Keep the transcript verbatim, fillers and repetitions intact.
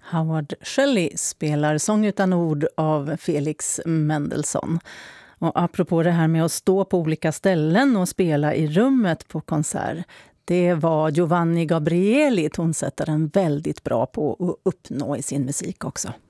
Howard Shelley spelar Sång utan ord av Felix Mendelssohn. Och apropå det här med att stå på olika ställen och spela i rummet på konsert, det var Giovanni Gabrieli, tonsättaren, väldigt bra på att uppnå i sin musik också.